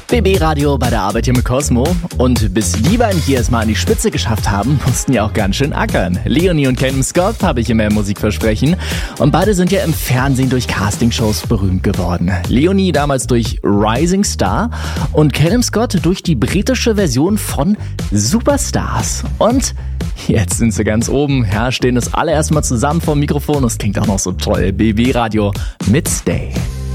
BB Radio bei der Arbeit hier mit Cosmo. Und bis die beiden hier erstmal an die Spitze geschafft haben, mussten ja auch ganz schön ackern. Leonie und Callum Scott habe ich immer im Musikversprechen. Und beide sind ja im Fernsehen durch Castingshows berühmt geworden. Leonie damals durch Rising Star und Callum Scott durch die britische Version von Superstars. Und jetzt sind sie ganz oben. Ja, stehen das allererste Mal zusammen vor dem Mikrofon. Das klingt auch noch so toll. BB Radio mit Stay.